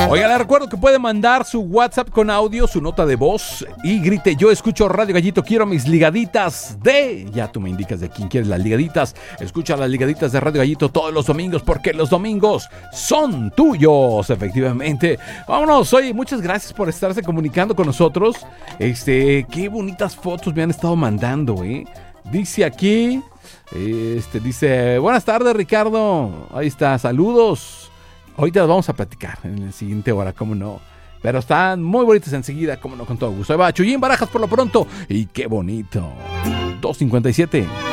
Oiga, le recuerdo que puede mandar su WhatsApp con audio, su nota de voz y grite: yo escucho Radio Gallito, quiero mis ligaditas de... Ya tú me indicas de quién quieres las ligaditas. Escucha las ligaditas de Radio Gallito todos los domingos, porque los domingos son tuyos, efectivamente. Vámonos, oye, muchas gracias por estarse comunicando con nosotros. Qué bonitas fotos me han estado mandando, Dice aquí, dice: buenas tardes, Ricardo. Ahí está, saludos. Ahorita las vamos a platicar en la siguiente hora, cómo no. Pero están muy bonitas enseguida, cómo no, con todo gusto. Ahí va Chuyín Barajas por lo pronto. Y qué bonito. 2:57.